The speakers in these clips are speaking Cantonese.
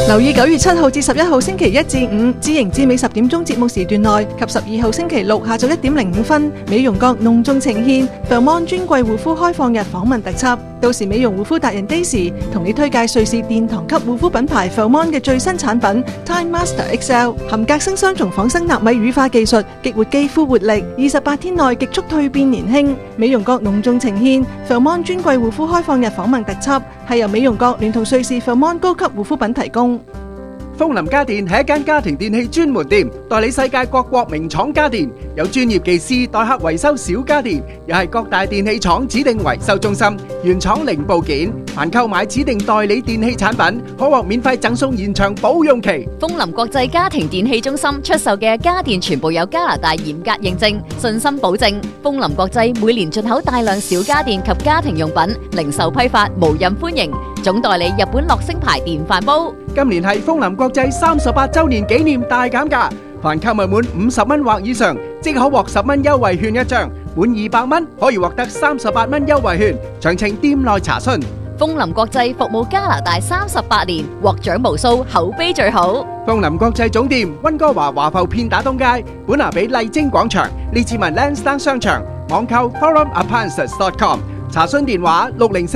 留意9月7號至11號星期1至5知盈至美10點鐘節目時段內及12號星期6下晝1點05分，美容閣隆重呈獻 Fairmont 專櫃護膚開放日訪問特輯。到時美容護膚達人 Daisy 同你推介瑞士殿堂級護膚品牌 Fairmont 嘅最新產品 Time Master XL， 含隔生雙重仿生納米乳化技術，激活肌膚活力，28天內極速蛻變年輕。美容閣隆重呈獻 Fairmont 專櫃護膚開放日訪問特輯，係由美容閣聯同瑞士 Fairmont 高級護膚品提供。 風林家電係一間家庭電器專門店，代理世界各國名廠家電，有專業技師代客維修小家電，又係各大電器廠指定維修中心，原廠零部件。凡購買指定代理電器產品，可獲免費贈送延長保用期。 風林國際家庭電器中心出售嘅家電全部有加拿大嚴格認證，信心保證。風林國際每年進口大量小家電及家庭用品，零售批發無任歡迎。總代理日本樂聲牌電飯煲。 今年係風林國際38週年紀念大減價，凡購物滿50蚊或以上，即可獲10蚊優惠券一張；滿200蚊可以獲得38蚊優惠券。詳情店內查詢。 風林國際服務加拿大38年，獲獎無數，口碑最好。 風林國際總店溫哥華華埠片打東街，本拿比麗晶廣場，列治文 Lansdowne 商場，網購 forumappliances.com， 查詢電話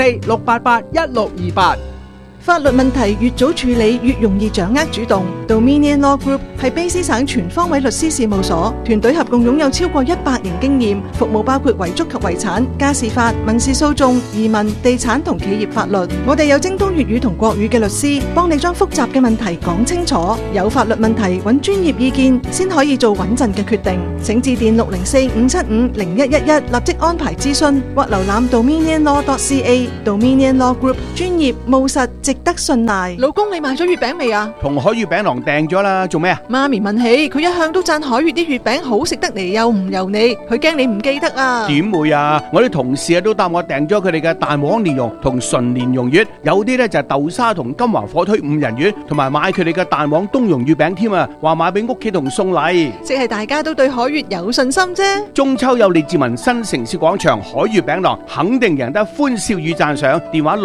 604-688-1628。 法律問題越早處理越容易掌握主動。Dominion Law Group 係卑詩省全方位律師事務所，團隊合共擁有超過100年經驗，服務包括遺囑及遺產、家事法、民事訴訟、移民、地產同企業法律。我哋有精通粵語同國語嘅律師，幫你將複雜嘅問題講清楚。有法律問題揾專業意見先可以做穩陣嘅決定。請致電604-575-0111立即安排諮詢，或瀏覽 dominionlaw.ca。Dominion Law Group 專業務實，值得信賴。老公，你買咗月餅未啊？ 同海月餅郎訂咗啦，做咩啊？ 媽咪問起，佢一向都讚海月啲月餅好食得嚟，又唔油膩，佢驚你唔記得啊。 點會啊？我啲同事都答我訂咗佢哋嘅蛋黃蓮蓉同純蓮蓉月，有啲咧就係豆沙同金華火腿5仁月，同埋買佢哋嘅蛋黃冬蓉月餅添啊，話買俾屋企同送禮。 即係大家都對海月有信心啫。 中秋有列治文新城市廣場海月餅郎，肯定贏得歡笑與讚賞。電話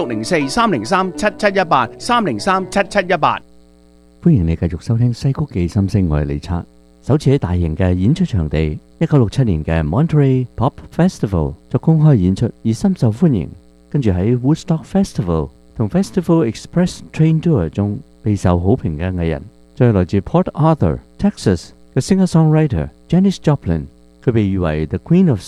604-303-7718 歡迎你繼續收聽西谷記心聲，我係李策。首次喺大型嘅演出場地1967年嘅 Monterey Pop Festival 作公開演出而深受歡迎，跟住喺 Woodstock Festival 同 Festival Express Train Tour 中備受好評嘅藝人，再來自 Port Arthur Texas 嘅 singer-songwriter Janis Joplin，佢被譽為 The Queen of